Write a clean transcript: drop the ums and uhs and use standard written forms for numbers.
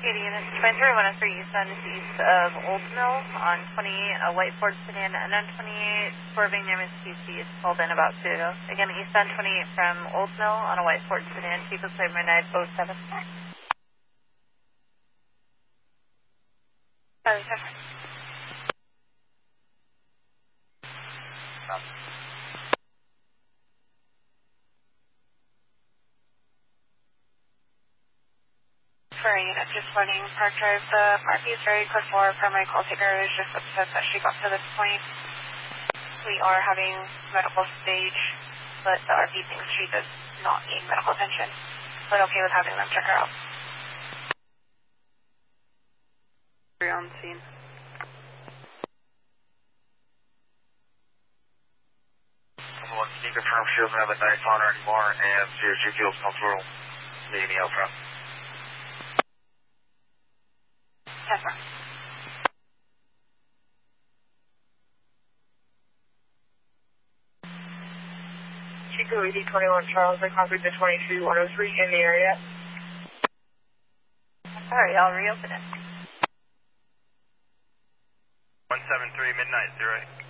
80 units, 23 eastbound is east of Old Mill on 20, a white Ford sedan, and then 28 swerving near Mississippi is pulled in about 2. Again, eastbound 28 from Old Mill on a white Ford sedan, Chico Claim Midnight 07. For a unit just running Park Drive, the RP is very code 4 primary call taker is just upset that she got to this point. We are having medical stage, but the RP thinks she does not need medical attention, but okay with having them check her out. We're on scene. Someone can you confirm she doesn't have a knife on her anymore and she feels comfortable leaving me out front? Yes, sir. Chico ED21 Charles, I copied the 22103 in the area. Sorry, I'll reopen it. 173 midnight, 08.